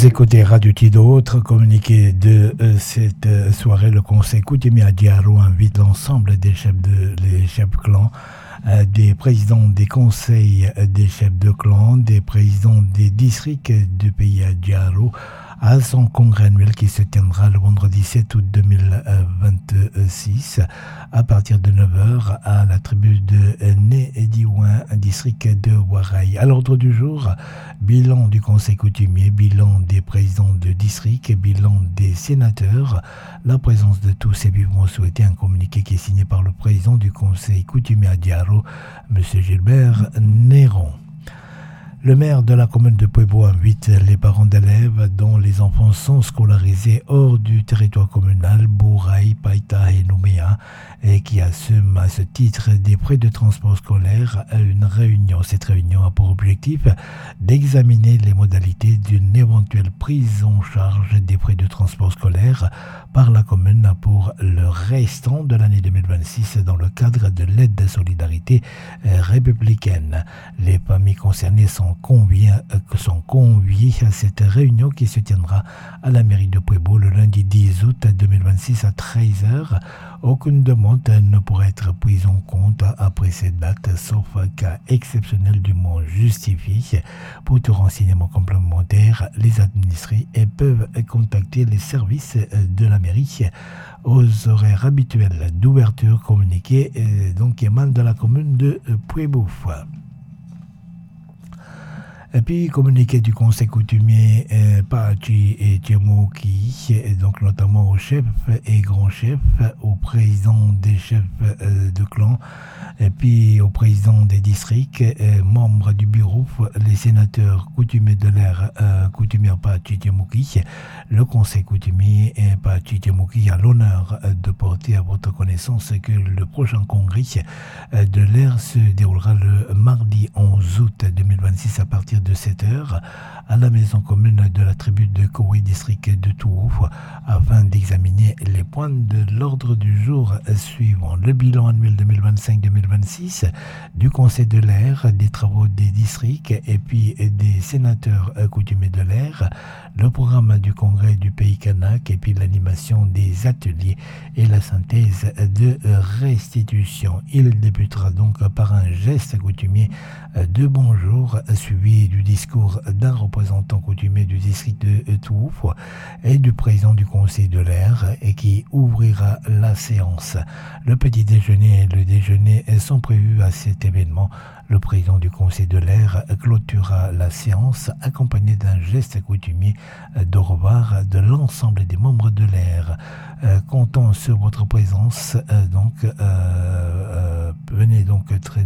Vous écoutez Radio Tido, autre communiqué de cette soirée. Le conseil coutumier à Diaro invite l'ensemble des chefs clans, des présidents des conseils des chefs de clan, des présidents des districts du pays à Diaro à son congrès annuel qui se tiendra le vendredi 7 août 2026 à partir de 9h à la tribu de Né-Diouin, district de Ouaraï. À l'ordre du jour, bilan du conseil coutumier, bilan des présidents de district, bilan des sénateurs. La présence de tous est vivement souhaitée. Un communiqué qui est signé par le président du conseil coutumier à Diaro, M. Gilbert Néron. Le maire de la commune de Puebo invite les parents d'élèves dont les enfants sont scolarisés hors du territoire communal, Bouraï, Païta et Nouméa, et qui assument à ce titre des frais de transport scolaire à une réunion. Cette réunion a pour objectif d'examiner les modalités d'une éventuelle prise en charge des frais de transport scolaire par la commune pour le restant de l'année 2026 dans le cadre de l'aide de solidarité républicaine. Les familles concernées sont conviés à cette réunion qui se tiendra à la mairie de Puebo le lundi 10 août 2026 à 13h. Aucune demande ne pourra être prise en compte après cette date, sauf cas exceptionnel du mot justifié. Pour tout renseignement complémentaire, les administrés peuvent contacter les services de la mairie aux horaires habituels d'ouverture communiqués donc émanent de la commune de Puebo. Et puis, communiqué du conseil coutumier Pachi et Tiemoki, donc notamment aux chefs et grands chefs, aux présidents des chefs de clan, et puis aux présidents des districts, membres du bureau, les sénateurs coutumiers de l'ère coutumier Pachi Tiemoki. Le conseil coutumier Pachi Tiemoki a l'honneur de porter à votre connaissance que le prochain congrès de l'ère se déroulera le mardi 11 août 2026 à partir de 7h à la maison commune de la tribu de Koui, district de Tourou, afin d'examiner les points de l'ordre du jour suivant: le bilan annuel 2025-2026 du conseil de l'air, des travaux des districts et puis des sénateurs coutumiers de l'air, le programme du congrès du pays kanak et puis l'animation des ateliers et la synthèse de restitution. Il débutera donc par un geste coutumier de bonjour suivi du discours d'un représentant coutumier du district de Touf et du président du conseil de l'air et qui ouvrira la séance. Le petit déjeuner et le déjeuner sont prévus à cet événement. Le président du conseil de l'air clôturera la séance accompagné d'un geste coutumier de revoir de l'ensemble des membres de l'air. Comptant sur votre présence, venez donc très